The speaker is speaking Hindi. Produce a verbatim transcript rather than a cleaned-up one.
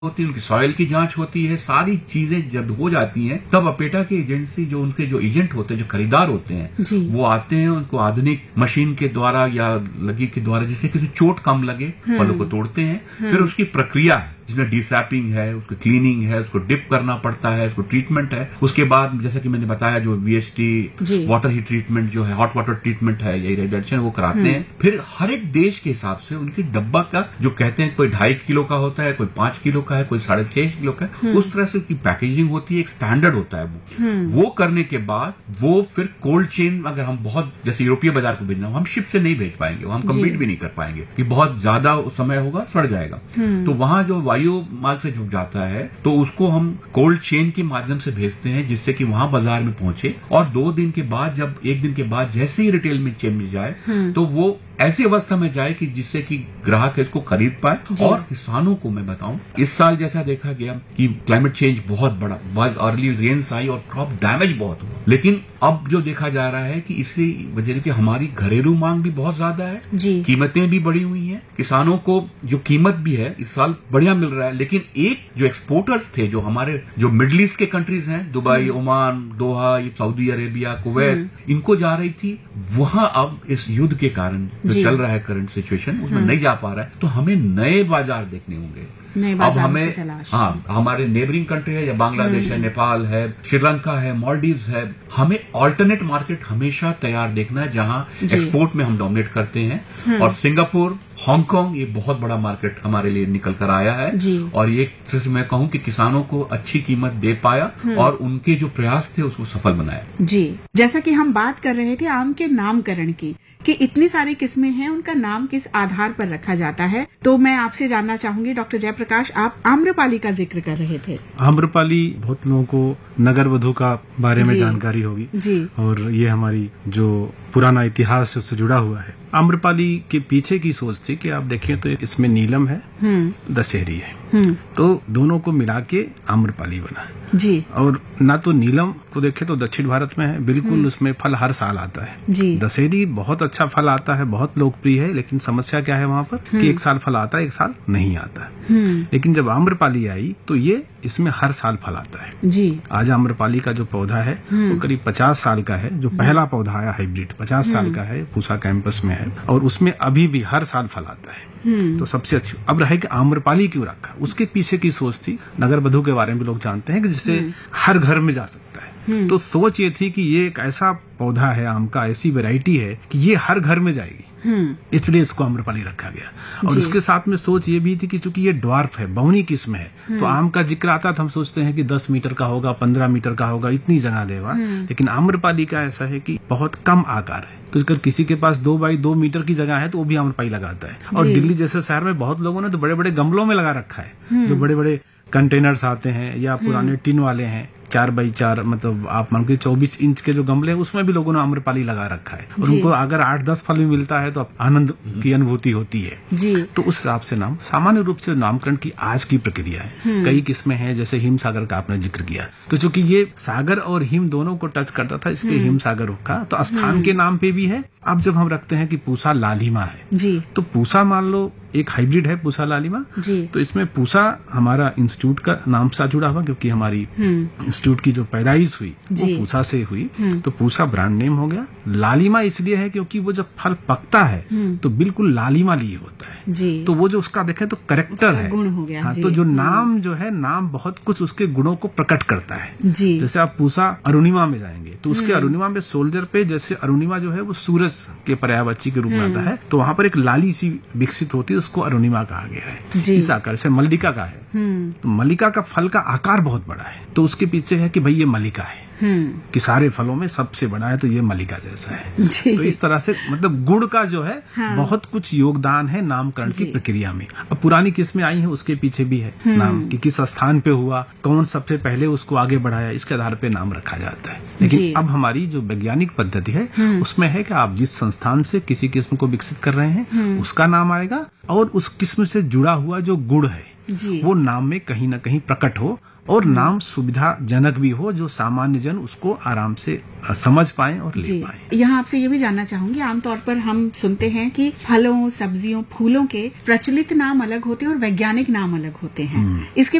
होती है, उनकी सॉइल की जांच होती है, सारी चीजें जब हो जाती हैं तब अपेटा की एजेंसी जो उनके जो एजेंट होते हैं, जो खरीदार होते हैं, वो आते हैं, उनको आधुनिक मशीन के द्वारा या लगी के द्वारा जिससे किसी चोट कम लगे फलों को तोड़ते हैं। फिर उसकी प्रक्रिया है जिसमें डिसैपिंग है, उसको क्लीनिंग है, उसको डिप करना पड़ता है, उसको ट्रीटमेंट है। उसके बाद जैसा कि मैंने बताया जो वीएसटी वाटर हीट ट्रीटमेंट जो है, हॉट वाटर ट्रीटमेंट है, ये रेडिएशन वो कराते हैं। फिर हर एक देश के हिसाब से उनकी डब्बा का जो कहते हैं कोई ढाई किलो का होता है, कोई पांच किलो का है, कोई साढ़े छह किलो का है, उस तरह से उसकी पैकेजिंग होती है, एक स्टैंडर्ड होता है वो वो करने के बाद वो फिर कोल्ड चेन, अगर हम बहुत जैसे यूरोपीय बाजार को भेजना हो, हम शिप से नहीं भेज पाएंगे, हम कम्पीट भी नहीं कर पाएंगे कि बहुत ज्यादा समय होगा, सड़ जाएगा। तो वहां जो वायु मार्ग से जुड़ जाता है तो उसको हम कोल्ड चेन के माध्यम से भेजते हैं, जिससे कि वहां बाजार में पहुंचे और दो दिन के बाद, जब एक दिन के बाद जैसे ही रिटेल में चेन मिल जाए तो वो ऐसी अवस्था में जाए कि जिससे कि ग्राहक इसको खरीद पाए। और किसानों को मैं बताऊं, इस साल जैसा देखा गया कि क्लाइमेट चेंज बहुत बड़ा, बहुत अर्ली रेन्स आई और क्रॉप डैमेज बहुत हुआ, लेकिन अब जो देखा जा रहा है कि इसलिए वजह कि हमारी घरेलू मांग भी बहुत ज्यादा है, कीमतें भी बढ़ी हुई हैं, किसानों को जो कीमत भी है इस साल बढ़िया मिल रहा है। लेकिन एक जो एक्सपोर्टर्स थे, जो हमारे जो मिडिल ईस्ट के कंट्रीज हैं, दुबई, ओमान, दोहा, सऊदी अरेबिया, कुवैत, इनको जा रही थी, वहां अब इस युद्ध के कारण जो चल रहा है करंट सिचुएशन, उसमें नहीं जा पा रहा है। तो हमें नए बाजार देखने होंगे। अब हमें, हाँ, हमारे नेबरिंग कंट्री है, या बांग्लादेश है, नेपाल है, श्रीलंका है, मालदीव्स है, हमें ऑल्टरनेट मार्केट हमेशा तैयार देखना है जहां एक्सपोर्ट में हम डोमिनेट करते हैं। और सिंगापुर, हांगकांग, ये बहुत बड़ा मार्केट हमारे लिए निकल कर आया है। और ये जैसे मैं कहूं कि किसानों को अच्छी कीमत दे पाया और उनके जो प्रयास थे उसको सफल बनाया। जी, जैसा कि हम बात कर रहे थे आम के नामकरण की, कि इतनी सारी किस्में हैं, उनका नाम किस आधार पर रखा जाता है, तो मैं आपसे जानना चाहूंगी डॉक्टर जयप्रकाश, आप आम्रपाली का जिक्र कर रहे थे। आम्रपाली बहुत लोगों को नगर वधु का बारे में जानकारी होगी जी। और ये हमारी जो पुराना इतिहास है उससे जुड़ा हुआ है। आम्रपाली के पीछे की सोच थी कि आप देखें तो इसमें नीलम है, दशहरी है, तो दोनों को मिला के आम्रपाली बना जी। और ना तो नीलम को देखे तो दक्षिण भारत में है, बिल्कुल उसमें फल हर साल आता है जी। दशहरी बहुत अच्छा फल आता है, बहुत लोकप्रिय है, लेकिन समस्या क्या है वहाँ पर कि एक साल फल आता है, एक साल नहीं आता है। लेकिन जब आम्रपाली आई तो ये इसमें हर साल फल आता है जी। आज आम्रपाली का जो पौधा है वो करीब पचास साल का है, जो पहला पौधा आया हाइब्रिड पचास साल का है, पूसा कैंपस में है, और उसमें अभी भी हर साल फल आता है। तो सबसे अच्छी अब रहे कि आम्रपाली क्यों रखा, उसके पीछे की सोच थी, नगर वधु के बारे में लोग जानते हैं कि जिससे हर घर में जा सकता है। तो सोच ये थी कि ये एक ऐसा पौधा है आम का, ऐसी वैरायटी है कि ये हर घर में जाएगी, इसलिए इसको आम्रपाली रखा गया। और उसके साथ में सोच ये भी थी कि चूंकि ये ड्वार्फ है, बहुनी किस्म है, तो आम का जिक्र आता था, हम सोचते हैं कि दस मीटर का होगा, पंद्रह मीटर का होगा, इतनी जगह लेगा। लेकिन आम्रपाली का ऐसा है कि बहुत कम आकार है, तो अगर किसी के पास दो बाई दो मीटर की जगह है तो वो भी आम्रपाली लगाता है। और दिल्ली जैसे शहर में बहुत लोगों ने तो बड़े बड़े गमलों में लगा रखा है, जो बड़े बड़े कंटेनर्स आते हैं या पुराने टिन वाले हैं, चार बाई चार, मतलब आप मान के चौबीस इंच के जो गमले हैं उसमें भी लोगों ने आम्रपाली लगा रखा है। और उनको अगर आठ दस फल भी मिलता है तो आनंद की अनुभूति होती है जी। तो उस हिसाब से नाम, सामान्य रूप से नामकरण की आज की प्रक्रिया है। कई किस्में हैं, जैसे हिम सागर का आपने जिक्र किया, तो चूंकि ये सागर और हिम दोनों को टच करता था, इसलिए हिम सागर रखा। तो स्थान के नाम पे भी है। अब जब हम रखते हैं कि पूसा लालिमा है जी, तो पूसा मान लो एक हाइब्रिड है पूसा लालिमा जी। तो इसमें पूसा हमारा इंस्टीट्यूट का नाम से जुड़ा हुआ, क्योंकि हमारी इंस्टीट्यूट की जो पैदाइश हुई वो पूसा से हुई, तो पूसा ब्रांड नेम हो गया। लालिमा इसलिए है क्योंकि वो जब फल पकता है तो बिल्कुल लालिमा लिए होता है जी। तो वो जो उसका देखें तो करेक्टर है, गुण हो गया हाँ, तो जो नाम जो है, नाम बहुत कुछ उसके गुणों को प्रकट करता है जी। जैसे आप पूसा अरुणिमा में जाएंगे तो उसके अरुणिमा में सोल्जर पे, जैसे अरुणिमा जो है वो सूरज के पर्यायवाची के रूप में आता है, तो वहां पर एक लाली सी विकसित होती है, उसको अरुणिमा कहा गया है। इस आकार से मल्लिका का है, तो मल्लिका का फल का आकार बहुत बड़ा है, तो उसके पीछे है कि भाई ये मल्लिका है कि सारे फलों में सबसे बड़ा है, तो ये मल्लिका जैसा है। तो इस तरह से मतलब गुण का जो है हाँ। बहुत कुछ योगदान है नामकरण की प्रक्रिया में। अब पुरानी किस्में आई हैं, उसके पीछे भी है नाम कि किस स्थान पे हुआ, कौन सबसे पहले उसको आगे बढ़ाया, इसके आधार पे नाम रखा जाता है। लेकिन अब हमारी जो वैज्ञानिक पद्धति है उसमें है कि आप जिस संस्थान से किसी किस्म को विकसित कर रहे हैं उसका नाम आएगा, और उस किस्म से जुड़ा हुआ जो गुण है जी। वो नाम में कहीं ना कहीं प्रकट हो और नाम सुविधाजनक भी हो, जो सामान्य जन उसको आराम से समझ पाए और ले पाए। यहाँ आपसे ये भी जानना चाहूंगी, आमतौर पर हम सुनते हैं कि फलों, सब्जियों, फूलों के प्रचलित नाम अलग होते हैं और वैज्ञानिक नाम अलग होते हैं। इसके